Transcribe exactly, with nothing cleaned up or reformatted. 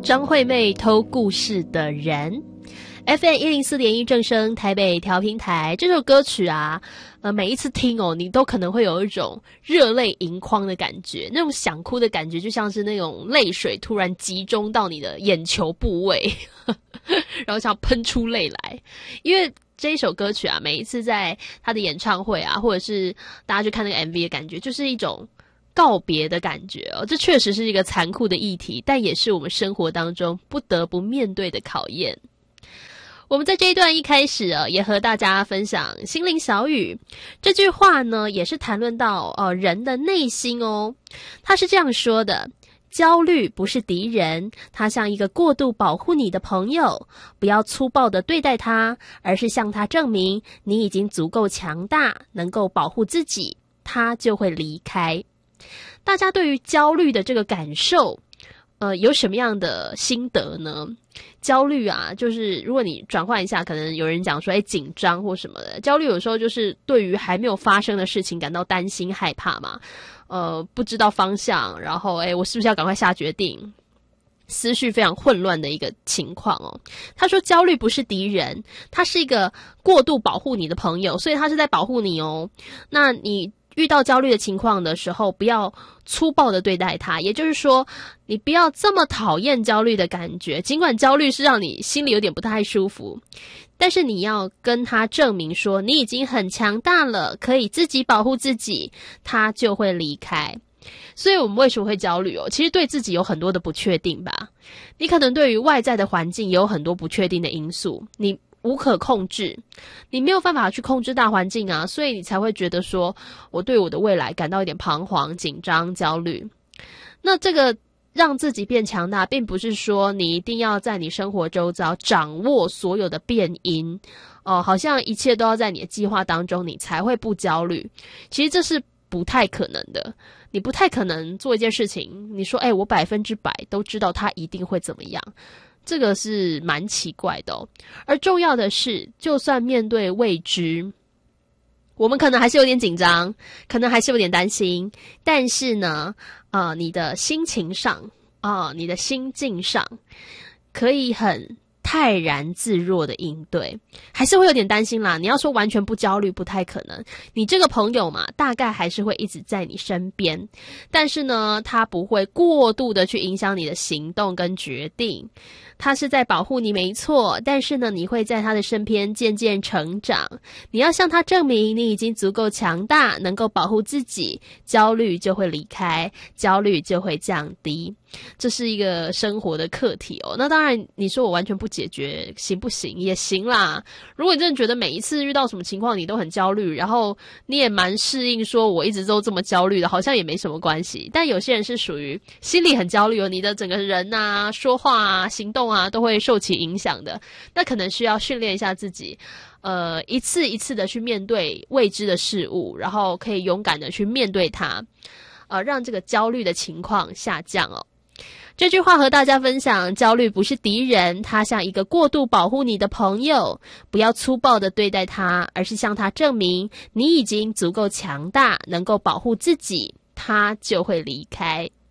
张惠妹偷故事的人 F M 一零四点一正声台北调频台，这首歌曲啊，呃，每一次听哦，你都可能会有一种热泪盈眶的感觉，那种想哭的感觉，就像是那种泪水突然集中到你的眼球部位，然后想喷出泪来。因为这一首歌曲啊，每一次在他的演唱会啊，或者是大家去看那个 M V 的感觉，就是一种告别的感觉哦，这确实是一个残酷的议题，但也是我们生活当中不得不面对的考验。我们在这一段一开始啊，也和大家分享心灵小语。这句话呢，也是谈论到呃人的内心哦。他是这样说的：焦虑不是敌人，它像一个过度保护你的朋友，不要粗暴地对待它，而是向它证明你已经足够强大，能够保护自己，它就会离开。大家对于焦虑的这个感受，呃，有什么样的心得呢？焦虑啊，就是如果你转换一下，可能有人讲说，哎，紧张或什么的。焦虑有时候就是对于还没有发生的事情感到担心、害怕嘛，呃，不知道方向，然后，哎，我是不是要赶快下决定？思绪非常混乱的一个情况哦。他说，焦虑不是敌人，他是一个过度保护你的朋友，所以他是在保护你哦。那你遇到焦虑的情况的时候，不要粗暴的对待它，也就是说，你不要这么讨厌焦虑的感觉，尽管焦虑是让你心里有点不太舒服，但是你要跟他证明说你已经很强大了，可以自己保护自己，他就会离开。所以我们为什么会焦虑哦？其实对自己有很多的不确定吧，你可能对于外在的环境也有很多不确定的因素，你无可控制，你没有办法去控制大环境啊，所以你才会觉得说我对我的未来感到一点彷徨、紧张、焦虑。那这个让自己变强大，并不是说你一定要在你生活周遭掌握所有的变因哦、呃，好像一切都要在你的计划当中，你才会不焦虑。其实这是不太可能的，你不太可能做一件事情，你说，哎，我百分之百都知道它一定会怎么样。这个是蛮奇怪的哦。而重要的是，就算面对未知，我们可能还是有点紧张，可能还是有点担心，但是呢，呃，你的心情上啊、呃，你的心境上，可以很泰然自若的应对，还是会有点担心啦。你要说完全不焦虑，不太可能。你这个朋友嘛，大概还是会一直在你身边，但是呢，他不会过度的去影响你的行动跟决定。他是在保护你没错，但是呢，你会在他的身边渐渐成长。你要向他证明你已经足够强大，能够保护自己，焦虑就会离开，焦虑就会降低。这是一个生活的课题哦。那当然，你说我完全不解决行不行？也行啦。如果你真的觉得每一次遇到什么情况你都很焦虑，然后你也蛮适应说我一直都这么焦虑的，好像也没什么关系。但有些人是属于心里很焦虑哦，你的整个人啊、说话啊、行动啊都会受其影响的，那可能需要训练一下自己，呃，一次一次的去面对未知的事物，然后可以勇敢的去面对它，呃，让这个焦虑的情况下降哦。这句话和大家分享，焦虑不是敌人，它像一个过度保护你的朋友，不要粗暴的对待它，而是向它证明你已经足够强大，能够保护自己，它就会离开。